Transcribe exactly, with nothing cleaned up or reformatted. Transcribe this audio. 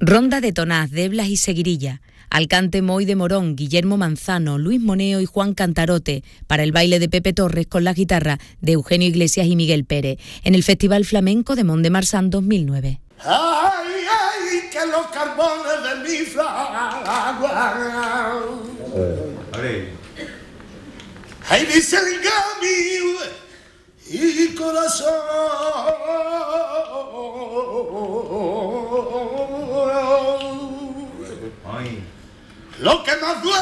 Ronda de Tonás, de Blas y Seguirilla. Al cante Moy de Morón, Guillermo Manzano, Luis Moneo y Juan Cantarote, para el baile de Pepe Torres con la guitarra de Eugenio Iglesias y Miguel Pérez, en el Festival Flamenco de Mont de Marsan dos mil nueve. Ay, ay, que los carbones de mi fragua. Ay, dice el gami y corazón. Ay. Lo que más duele